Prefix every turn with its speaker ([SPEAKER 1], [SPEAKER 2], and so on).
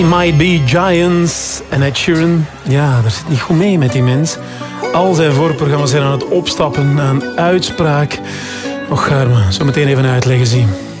[SPEAKER 1] Might Be Giants en Ed Sheeran. Ja, daar zit niet goed mee met die mens. Al zijn voorprogramma's zijn aan het opstappen aan uitspraak. Och, ga er maar zo meteen even uitleggen, zie.